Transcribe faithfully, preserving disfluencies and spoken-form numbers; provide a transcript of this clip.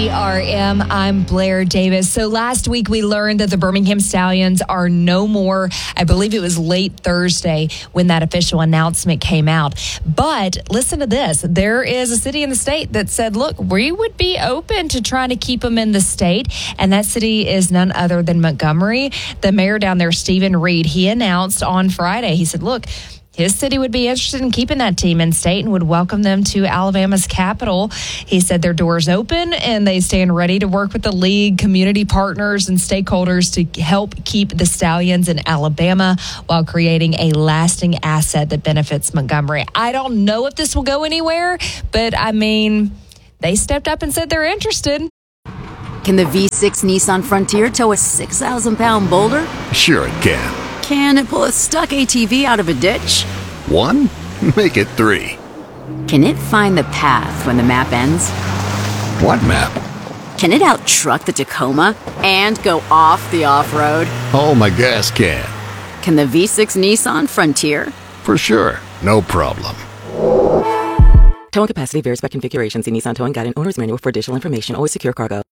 R M, I'm Blair Davis. So last week we learned that the Birmingham Stallions are no more. I believe it was late Thursday when that official announcement came out. But listen to this. There is a city in the state that said, look, we would be open to trying to keep them in the state. And that city is none other than Montgomery. The mayor down there, Stephen Reed, he announced on Friday, he said, look, his city would be interested in keeping that team in state and would welcome them to Alabama's capital. He said their doors open and they stand ready to work with the league, community partners, and stakeholders to help keep the Stallions in Alabama while creating a lasting asset that benefits Montgomery. I don't know if this will go anywhere, but I mean, they stepped up and said they're interested. Can the V six Nissan Frontier tow a six thousand pound boulder? Sure it can. Can it pull a stuck A T V out of a ditch? One? Make it three. Can it find the path when the map ends? What map? Can it out-truck the Tacoma and go off the off-road? Oh, my gas can. Can the V six Nissan Frontier? For sure. No problem. Towing capacity varies by configuration. See Nissan Towing Guide and Owner's Manual for additional information. Always secure cargo.